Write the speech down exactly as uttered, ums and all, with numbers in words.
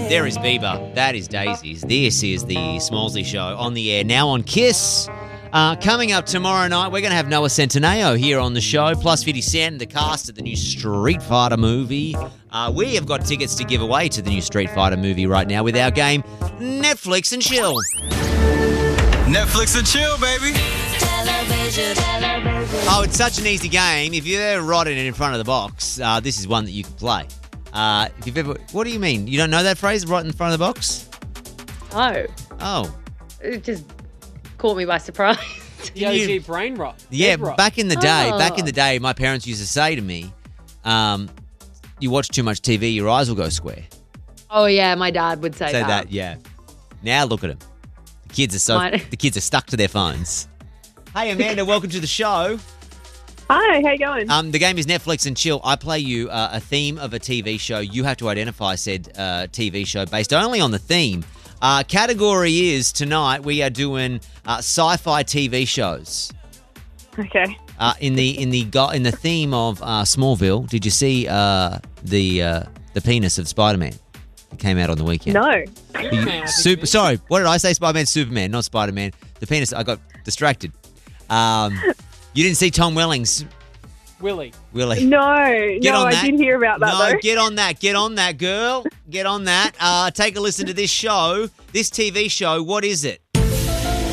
There is Bieber. That is Daisies. This is the Smallsy Show on the air now on Kiss. Uh, coming up tomorrow night, we're going to have Noah Centineo here on the show, plus fifty Cent, the cast of the new Street Fighter movie. Uh, we have got tickets to give away to the new Street Fighter movie right now with our game, Netflix and Chill. Netflix and chill, baby. Oh, it's such an easy game. If you've ever rotted it in front of the box, uh, this is one that you can play. Uh, if you've ever, what do you mean? You don't know that phrase, right in front of the box? Oh. Oh. It just caught me by surprise. The O G brain rot. Yeah, Dead rot. back in the day, Oh. back in the day, my parents used to say to me, um, you watch too much T V, your eyes will go square. Oh, yeah, my dad would say Say that. that, yeah. Now look at them. The kids are so Mine- the kids are stuck to their phones. Hey Amanda, welcome to the show. Hi, how you going? Um, the game is Netflix and Chill. I play you uh, a theme of a T V show. You have to identify said uh, T V show based only on the theme. Uh, category is tonight we are doing uh, sci-fi T V shows. Okay. Uh, in the in the go- in the theme of uh, Smallville, did you see uh, the uh, the penis of Spider-Man? It came out on the weekend. No. You- Superman, I think super, it is. sorry, what did I say? Spider-Man, Superman, not Spider-Man. The penis. I got distracted. Um, you didn't see Tom Welling's Willie. Willie. No, Get no, on I that. did hear about that No, though. get on that. Get on that, girl. Get on that. Uh, take a listen to this show. This T V show, what is it?